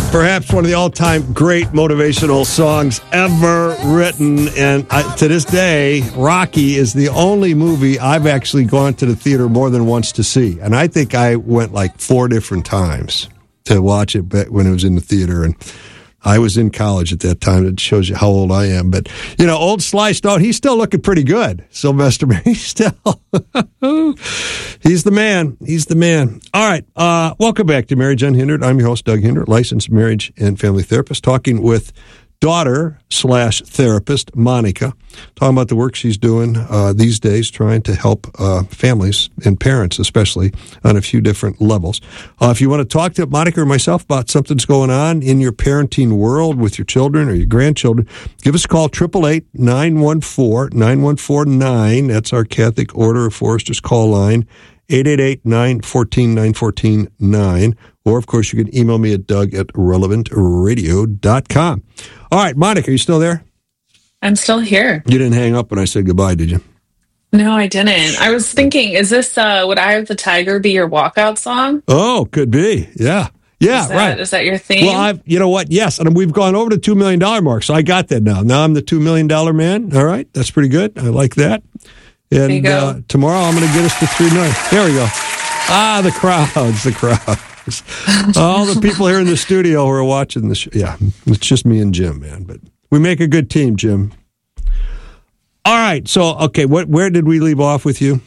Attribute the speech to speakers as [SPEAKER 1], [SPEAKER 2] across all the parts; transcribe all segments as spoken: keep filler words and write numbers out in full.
[SPEAKER 1] Perhaps one of the all-time great motivational songs ever written. And I, to this day, Rocky is the only movie I've actually gone to the theater more than once to see. And I think I went like four different times to watch it when it was in the theater. And I was in college at that time. It shows you how old I am. But, you know, old Sly Stone, he's still looking pretty good. Sylvester, he's still, he's the man. He's the man. All right. Uh, welcome back to Marriage Unhindered. I'm your host, Doug Hindert, licensed marriage and family therapist, talking with daughter slash therapist, Monica, talking about the work she's doing uh, these days, trying to help uh, families and parents, especially, on a few different levels. Uh, if you want to talk to Monica or myself about something that's going on in your parenting world with your children or your grandchildren, give us a call, eight eight eight, nine one four, nine one four nine. That's our Catholic Order of Foresters call line, eight eight eight, nine one four, nine one four nine. Or, of course, you can email me at doug at relevant radio dot com. All right, Monica, are you still there?
[SPEAKER 2] I'm still here.
[SPEAKER 1] You didn't hang up when I said goodbye, did you?
[SPEAKER 2] No, I didn't. I was thinking, is this, uh, Would Eye of the Tiger be your walkout song?
[SPEAKER 1] Oh, could be. Yeah. Yeah,
[SPEAKER 2] is that,
[SPEAKER 1] right.
[SPEAKER 2] Is that your theme?
[SPEAKER 1] Well, I've, you know what? Yes, and we've gone over the two million dollars mark, so I got that now. Now I'm the two million dollars man. All right, that's pretty good. I like that. And
[SPEAKER 2] there you go.
[SPEAKER 1] Uh, tomorrow I'm going to get us to three million dollars. There we go. Ah, the crowds, the crowds. All the people here in the studio who are watching the show. Yeah, it's just me and Jim, man. But we make a good team, Jim. All right. So, okay, what? Where did we leave off with you,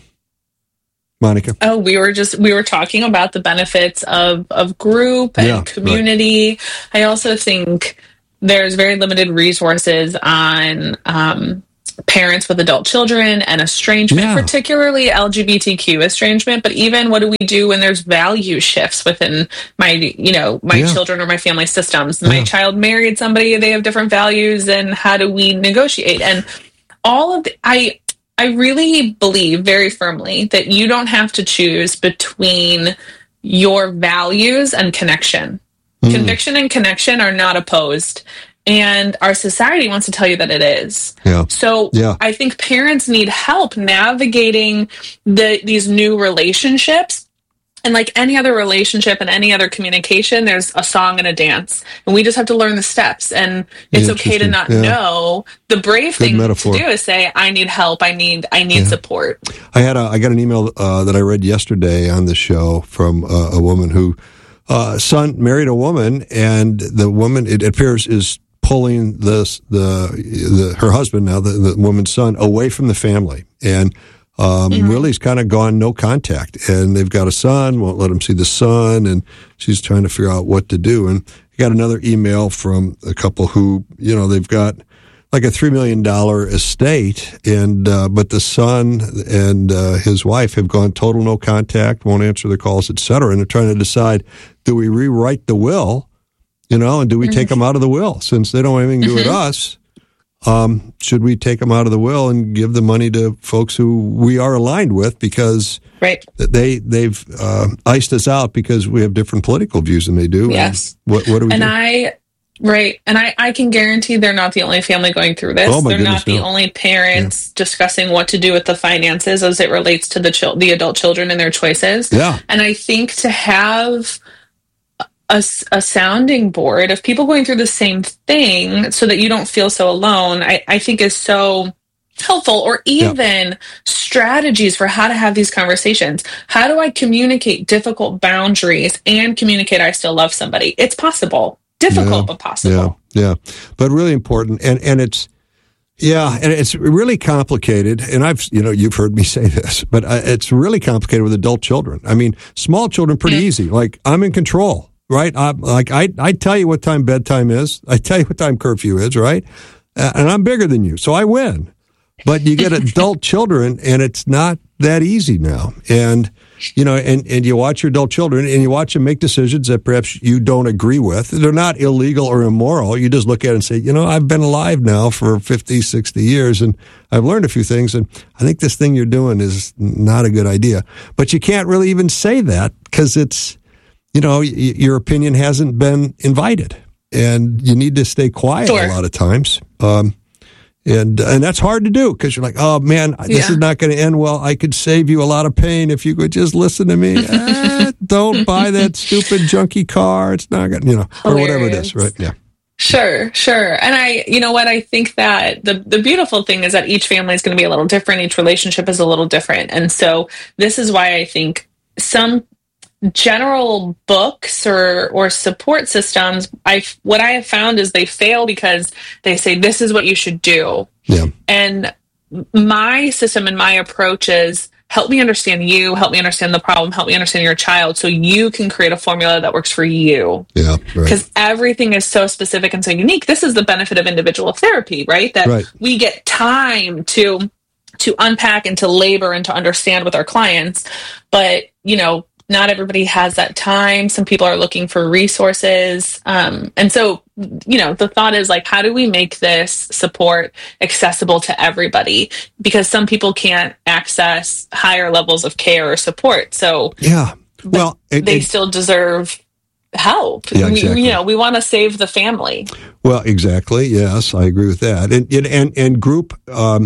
[SPEAKER 1] Monica?
[SPEAKER 2] Oh, we were just, we were talking about the benefits of, of group and
[SPEAKER 1] yeah,
[SPEAKER 2] community.
[SPEAKER 1] Right.
[SPEAKER 2] I also think there's very limited resources on um, parents with adult children and estrangement,
[SPEAKER 1] yeah.
[SPEAKER 2] particularly L G B T Q estrangement. But even what do we do when there's value shifts within my, you know, my
[SPEAKER 1] yeah.
[SPEAKER 2] children or my family systems?
[SPEAKER 1] Yeah.
[SPEAKER 2] My child married somebody, they have different values, and how do we negotiate? And all of the, I, I really believe very firmly that you don't have to choose between your values and connection. Mm. Conviction and connection are not opposed. And our society wants to tell you that it is.
[SPEAKER 1] Yeah.
[SPEAKER 2] So
[SPEAKER 1] yeah.
[SPEAKER 2] I think parents need help navigating the these new relationships. And like any other relationship and any other communication, there's a song and a dance. And we just have to learn the steps. And it's okay to not
[SPEAKER 1] yeah.
[SPEAKER 2] know. The brave
[SPEAKER 1] Good
[SPEAKER 2] thing
[SPEAKER 1] metaphor.
[SPEAKER 2] to do is say, I need help. I need I need
[SPEAKER 1] yeah.
[SPEAKER 2] support.
[SPEAKER 1] I had a, I got an email uh, that I read yesterday on the show from uh, a woman who uh, son married a woman, and the woman, it appears, is pulling this the the her husband now the, the woman's son away from the family, and um mm-hmm. really he's kind of gone no contact, and they've got a son, won't let him see the son, and she's trying to figure out what to do. And I got another email from a couple who, you know, they've got like a three million dollar estate, and uh, but the son and uh, his wife have gone total no contact, won't answer their calls, et cetera, and they're trying to decide, do we rewrite the will? You know, and do we take them out of the will? Since they don't have anything to do with
[SPEAKER 2] mm-hmm.
[SPEAKER 1] us, um, should we take them out of the will and give the money to folks who we are aligned with, because
[SPEAKER 2] right.
[SPEAKER 1] they, they've uh, iced us out because we have different political views than they do?
[SPEAKER 2] Yes.
[SPEAKER 1] And what, what do we
[SPEAKER 2] and
[SPEAKER 1] do?
[SPEAKER 2] I, right. And I, I can guarantee they're not the only family going through this.
[SPEAKER 1] Oh, my
[SPEAKER 2] they're
[SPEAKER 1] goodness,
[SPEAKER 2] not the
[SPEAKER 1] no.
[SPEAKER 2] only parents yeah. discussing what to do with the finances as it relates to the chil- the adult children and their choices.
[SPEAKER 1] Yeah.
[SPEAKER 2] And I think to have A, a sounding board of people going through the same thing so that you don't feel so alone, I, I think is so helpful. Or even yeah. strategies for how to have these conversations. How do I communicate difficult boundaries and communicate I still love somebody? It's possible. Difficult,
[SPEAKER 1] yeah.
[SPEAKER 2] but possible.
[SPEAKER 1] Yeah, yeah. But really important. And, and it's, yeah, and it's really complicated, and I've, you know, you've heard me say this, but it's really complicated with adult children. I mean, small children, pretty yeah. easy. Like, I'm in control. Right? I, like, I, I tell you what time bedtime is. I tell you what time curfew is, right? Uh, and I'm bigger than you, so I win. But you get adult children, and it's not that easy now. And, you know, and, and you watch your adult children, and you watch them make decisions that perhaps you don't agree with. They're not illegal or immoral. You just look at it and say, you know, I've been alive now for fifty, sixty years, and I've learned a few things, and I think this thing you're doing is not a good idea. But you can't really even say that, because it's, you know, y- your opinion hasn't been invited, and you need to stay quiet
[SPEAKER 2] sure.
[SPEAKER 1] a lot of times. Um, And and that's hard to do because you're like, oh, man, this yeah. is not going to end well. I could save you a lot of pain if you could just listen to me. eh, don't buy that stupid junky car. It's not going to, you know, Hilarious. Or whatever it is, right? Yeah.
[SPEAKER 2] Sure, sure. And I, you know what, I think that the, the beautiful thing is that each family is going to be a little different. Each relationship is a little different. And so this is why I think some general books or or support systems, I what I have found is they fail because they say this is what you should do.
[SPEAKER 1] Yeah.
[SPEAKER 2] And my system and my approach is help me understand you, help me understand the problem, help me understand your child, so you can create a formula that works for you.
[SPEAKER 1] Yeah,
[SPEAKER 2] because right. everything is so specific and so unique. This is the benefit of individual therapy, right? That
[SPEAKER 1] right.
[SPEAKER 2] we get time to to unpack and to labor and to understand with our clients, but you know. Not everybody has that time. Some people are looking for resources. Um, and so, you know, the thought is like, how do we make this support accessible to everybody? Because some people can't access higher levels of care or support. So
[SPEAKER 1] yeah, well, it,
[SPEAKER 2] they
[SPEAKER 1] it,
[SPEAKER 2] still deserve help.
[SPEAKER 1] Yeah, exactly.
[SPEAKER 2] we, you know, we want to save the family.
[SPEAKER 1] Well, exactly. Yes, I agree with that. And, and, and group, um,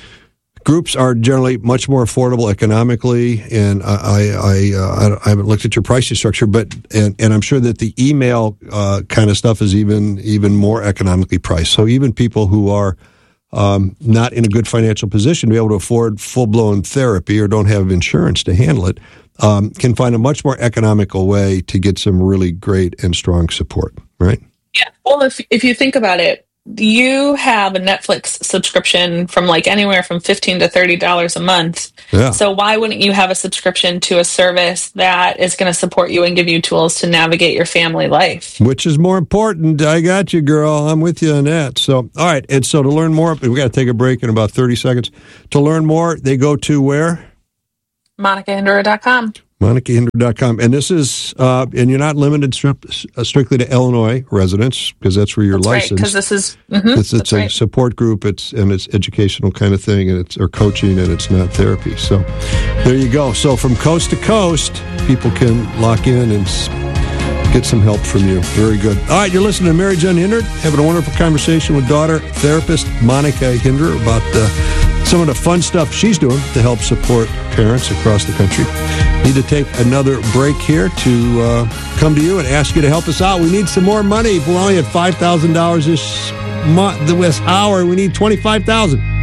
[SPEAKER 1] Groups are generally much more affordable economically, and I I, uh, I haven't looked at your pricing structure, but and, and I'm sure that the email uh, kind of stuff is even even more economically priced. So even people who are um, not in a good financial position to be able to afford full blown therapy or don't have insurance to handle it um, can find a much more economical way to get some really great and strong support. Right?
[SPEAKER 2] Yeah. Well, if if you think about it. You have a Netflix subscription from like anywhere from fifteen to thirty dollars a month.
[SPEAKER 1] Yeah.
[SPEAKER 2] So why wouldn't you have a subscription to a service that is going to support you and give you tools to navigate your family life?
[SPEAKER 1] Which is more important. I got you, girl. I'm with you on that. So, all right. And so to learn more, we got to take a break in about thirty seconds. To learn more, they go to where?
[SPEAKER 2] Monica Hinderer dot com.
[SPEAKER 1] Monica Hinderer dot com. And this is, uh, and you're not limited stri- strictly to Illinois residents because that's where you're
[SPEAKER 2] that's
[SPEAKER 1] licensed.
[SPEAKER 2] Because right, this is, mm-hmm,
[SPEAKER 1] it's, it's a right. support group. It's and it's educational kind of thing, and it's or coaching, and it's not therapy. So there you go. So from coast to coast, people can lock in and get some help from you. Very good. All right, you're listening to Mary Jen Hinderer, having a wonderful conversation with daughter therapist Monica Hinderer about uh, some of the fun stuff she's doing to help support parents across the country. Need to take another break here to uh, come to you and ask you to help us out. We need some more money. We're only at five thousand dollars this month, this hour. We need twenty-five thousand dollars.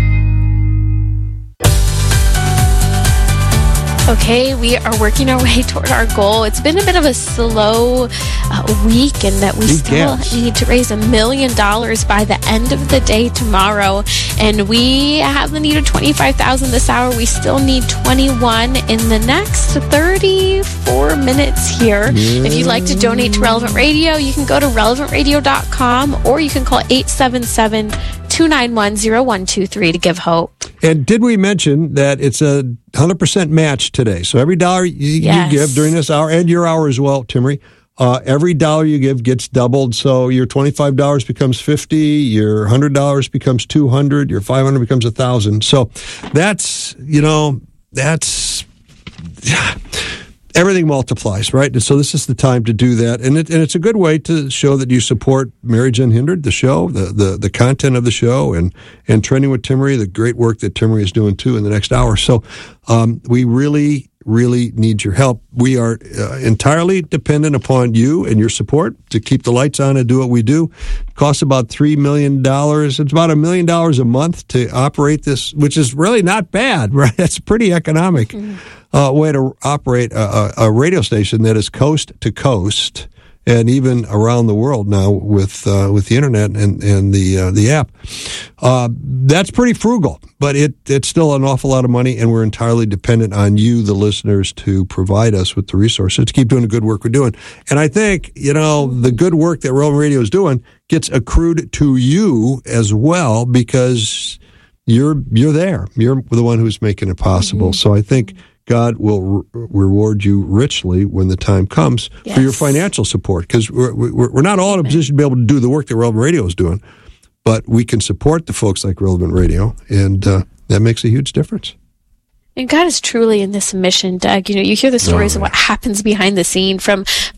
[SPEAKER 3] Okay, we are working our way toward our goal. It's been a bit of a slow uh, week, and that we still need to raise a million dollars by the end of the day tomorrow. And we have the need of twenty-five thousand dollars this hour. We still need twenty-one in the next thirty-four minutes here. Yeah. If you'd like to donate to Relevant Radio, you can go to relevant radio dot com, or you can call eight seven seven, two nine one, zero one two three to give hope.
[SPEAKER 1] And did we mention that it's a one hundred percent match today? So every dollar you,
[SPEAKER 3] yes.
[SPEAKER 1] you give during this hour, and your hour as well, Timmery, uh, every dollar you give gets doubled. So your twenty-five dollars becomes fifty dollars, your one hundred dollars becomes two hundred dollars, your five hundred dollars becomes one thousand dollars. So that's, you know, that's... Yeah. Everything multiplies, right? And so this is the time to do that. And it, and it's a good way to show that you support Mary Jen Hinderer, the show, the, the, the content of the show, and, and Trending with Timmery, the great work that Timmery is doing, too, in the next hour. So um, we really, really need your help. We are uh, entirely dependent upon you and your support to keep the lights on and do what we do. It costs about three million dollars. It's about a million dollars a month to operate this, which is really not bad, right? That's pretty economic. Mm-hmm. Uh, way to operate a, a radio station that is coast to coast and even around the world now with uh, with the internet and, and the uh, the app. Uh, that's pretty frugal, but it it's still an awful lot of money, and we're entirely dependent on you, the listeners, to provide us with the resources to keep doing the good work we're doing. And I think, you know, the good work that Relevant Radio is doing gets accrued to you as well because you're you're there. You're the one who's making it possible. Mm-hmm. So I think God will re- reward you richly when the time comes yes. for your financial support, because we're, we're, we're not all in a position to be able to do the work that Relevant Radio is doing, but we can support the folks like Relevant Radio, and uh, that makes a huge difference.
[SPEAKER 3] And God is truly in this mission, Doug. You know, you hear the stories oh, of what happens behind the scene, from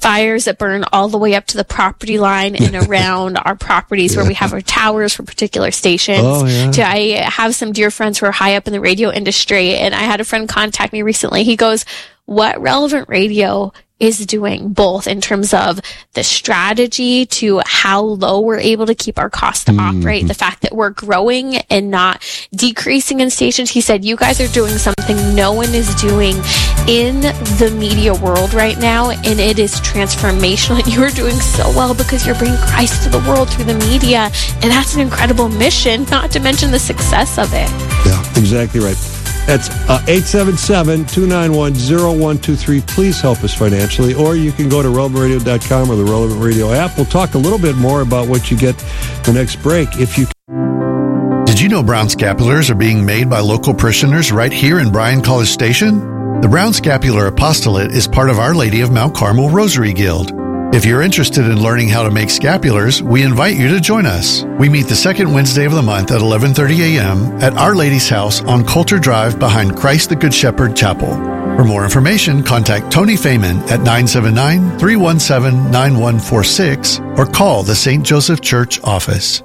[SPEAKER 3] fires that burn all the way up to the property line and around our properties yeah. where we have our towers for particular stations.
[SPEAKER 1] Oh, yeah.
[SPEAKER 3] To, I have some dear friends who are high up in the radio industry, and I had a friend contact me recently. He goes, what Relevant Radio is doing, both in terms of the strategy to how low we're able to keep our costs to mm-hmm. operate, the fact that we're growing and not decreasing in stations. He said, you guys are doing something no one is doing in the media world right now, and it is transformational. And you are doing so well because you're bringing Christ to the world through the media, and that's an incredible mission, not to mention the success of it.
[SPEAKER 1] Yeah, exactly right. That's uh, eight seven seven, two nine one, zero one two three. Please help us financially. Or you can go to relevant radio dot com or the Relevant Radio app. We'll talk a little bit more about what you get the next break. If you
[SPEAKER 4] Did you know Brown Scapulars are being made by local parishioners right here in Bryan College Station? The Brown Scapular Apostolate is part of Our Lady of Mount Carmel Rosary Guild. If you're interested in learning how to make scapulars, we invite you to join us. We meet the second Wednesday of the month at eleven thirty a.m. at Our Lady's house on Coulter Drive behind Christ the Good Shepherd Chapel. For more information, contact Tony Feynman at nine seven nine, three one seven, nine one four six or call the Saint Joseph Church office.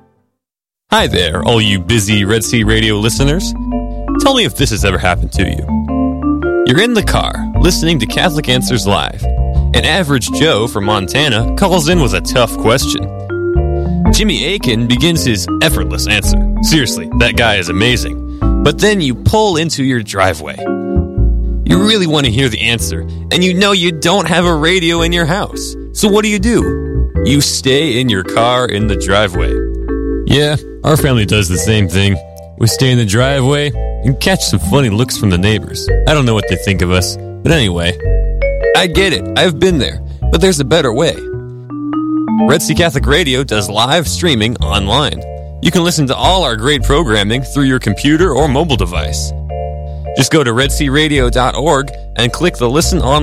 [SPEAKER 5] Hi there, all you busy Red Sea Radio listeners. Tell me if this has ever happened to you. You're in the car, listening to Catholic Answers Live. An average Joe from Montana calls in with a tough question. Jimmy Aiken begins his effortless answer. Seriously, that guy is amazing. But then you pull into your driveway. You really want to hear the answer, and you know you don't have a radio in your house. So what do you do? You stay in your car in the driveway. Yeah, our family does the same thing. We stay in the driveway and catch some funny looks from the neighbors. I don't know what they think of us, but anyway, I get it. I've been there, but there's a better way. Red Sea Catholic Radio does live streaming online. You can listen to all our great programming through your computer or mobile device. Just go to red sea radio dot org and click the Listen On